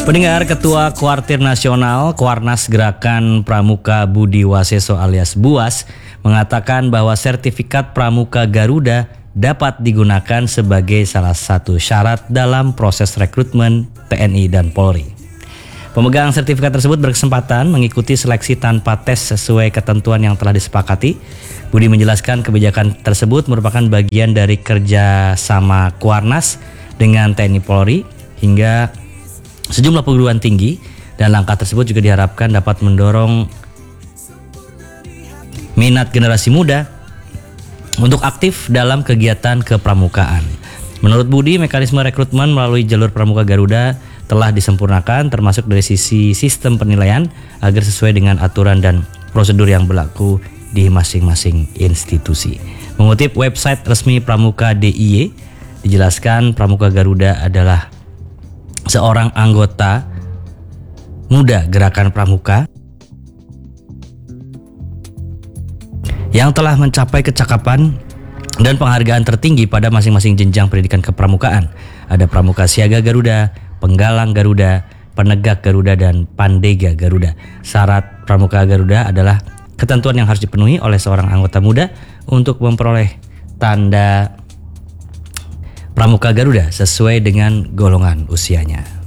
Pendengar, Ketua Kuartir Nasional Kuarnas Gerakan Pramuka Budi Waseso alias BUAS mengatakan bahwa sertifikat Pramuka Garuda dapat digunakan sebagai salah satu syarat dalam proses rekrutmen TNI dan Polri. Pemegang sertifikat tersebut berkesempatan mengikuti seleksi tanpa tes sesuai ketentuan yang telah disepakati. Budi menjelaskan kebijakan tersebut merupakan bagian dari kerjasama Kuarnas dengan TNI Polri hingga sejumlah perguruan tinggi, dan langkah tersebut juga diharapkan dapat mendorong minat generasi muda untuk aktif dalam kegiatan kepramukaan. Menurut Budi, mekanisme rekrutmen melalui jalur Pramuka Garuda telah disempurnakan termasuk dari sisi sistem penilaian agar sesuai dengan aturan dan prosedur yang berlaku di masing-masing institusi. Mengutip website resmi Pramuka DIY, dijelaskan Pramuka Garuda adalah seorang anggota muda Gerakan Pramuka yang telah mencapai kecakapan dan penghargaan tertinggi pada masing-masing jenjang pendidikan kepramukaan. Ada Pramuka Siaga Garuda, Penggalang Garuda, Penegak Garuda, dan Pandega Garuda. Syarat Pramuka Garuda adalah ketentuan yang harus dipenuhi oleh seorang anggota muda untuk memperoleh tanda Pramuka Garuda sesuai dengan golongan usianya.